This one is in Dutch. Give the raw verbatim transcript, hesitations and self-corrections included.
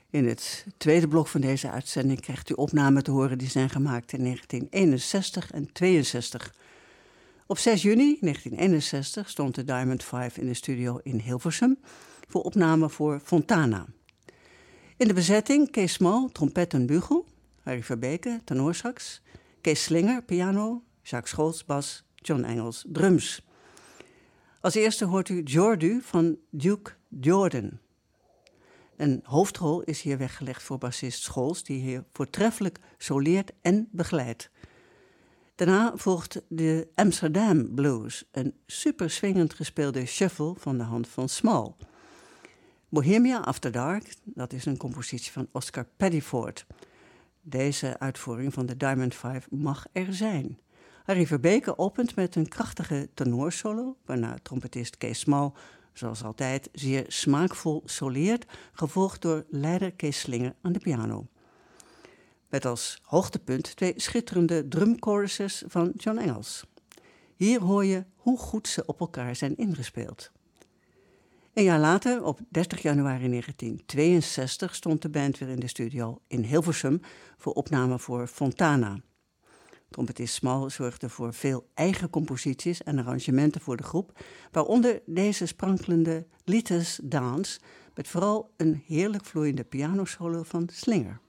In het tweede blok van deze uitzending krijgt u opnamen te horen die zijn gemaakt in negentien eenenzestig en tweeënzestig. Op zes juni negentien eenenzestig stond de Diamond Five in de studio in Hilversum voor opname voor Fontana. In de bezetting Kees Small, trompet en bugel, Harry Verbeke, tenorsax, Kees Slinger, piano, Jacques Scholz, bas, John Engels, drums. Als eerste hoort u Jordu van Duke Jordan. Een hoofdrol is hier weggelegd voor bassist Scholz, die hier voortreffelijk soleert en begeleidt. Daarna volgt de Amsterdam Blues, een super swingend gespeelde shuffle van de hand van Small. Bohemia After Dark, dat is een compositie van Oscar Pettiford. Deze uitvoering van de Diamond Five mag er zijn. Harry Verbeke opent met een krachtige tenorsolo, waarna trompetist Kees Small, zoals altijd, zeer smaakvol soleert, gevolgd door leider Kees Slinger aan de piano. Met als hoogtepunt twee schitterende drumchoruses van John Engels. Hier hoor je hoe goed ze op elkaar zijn ingespeeld. Een jaar later, op dertig januari negentien tweeënzestig, stond de band weer in de studio in Hilversum voor opname voor Fontana. Trompetist Small zorgde voor veel eigen composities en arrangementen voor de groep, waaronder deze sprankelende Litas Dance, met vooral een heerlijk vloeiende pianosolo van Slinger.